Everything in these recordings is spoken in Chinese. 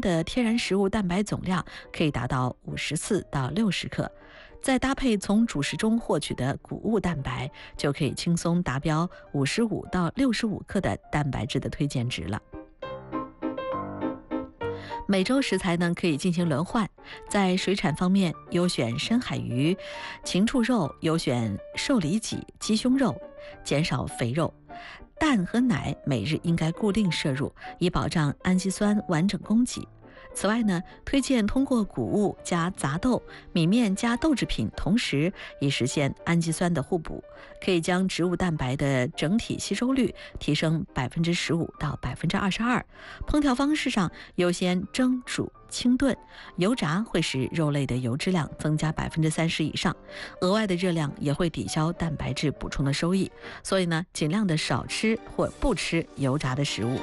的天然食物蛋白总量可以达到54到60克，再搭配从主食中获取的谷物蛋白，就可以轻松达标55到65克的蛋白质的推荐值了。每周食材呢可以进行轮换，在水产方面优选深海鱼、禽畜肉，优选瘦里脊、鸡胸肉，减少肥肉。蛋和奶每日应该固定摄入，以保障氨基酸完整供给。此外呢，推荐通过谷物加杂豆、米面加豆制品，同时以实现氨基酸的互补，可以将植物蛋白的整体吸收率提升15%到22%。烹调方式上，优先蒸、煮、清炖，油炸会使肉类的油脂量增加30%以上，额外的热量也会抵消蛋白质补充的收益。所以呢，尽量的少吃或不吃油炸的食物。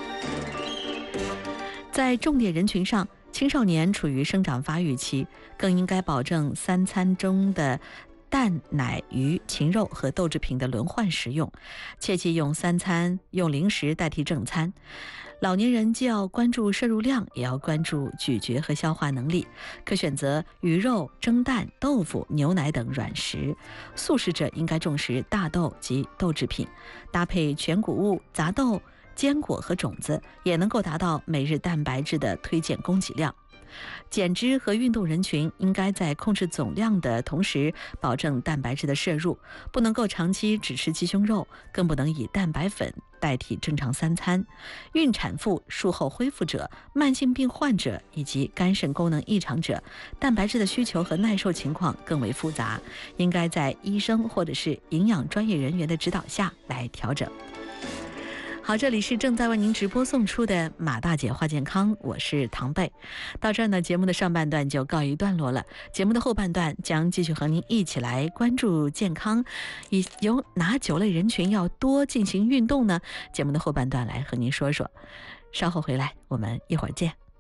在重点人群上，青少年处于生长发育期，更应该保证3餐中的蛋、奶、鱼、禽肉和豆制品的轮换食用，切忌用3餐用零食代替正餐。老年人既要关注摄入量，也要关注咀嚼和消化能力，可选择鱼肉、蒸蛋、豆腐、牛奶等软食。素食者应该重视大豆及豆制品，搭配全谷物、杂豆、坚果和种子，也能够达到每日蛋白质的推荐供给量。减脂和运动人群应该在控制总量的同时保证蛋白质的摄入，不能够长期只吃鸡胸肉，更不能以蛋白粉代替正常3餐。孕产妇、术后恢复者、慢性病患者以及肝肾功能异常者，蛋白质的需求和耐受情况更为复杂，应该在医生或者是营养专业人员的指导下来调整。好，这里是正在为您直播送出的马大姐话健康，我是唐贝。到这儿呢，节目的上半段就告一段落了。节目的后半段将继续和您一起来关注健康，有哪9类人群要多进行运动呢？节目的后半段来和您说说。稍后回来，我们一会儿见。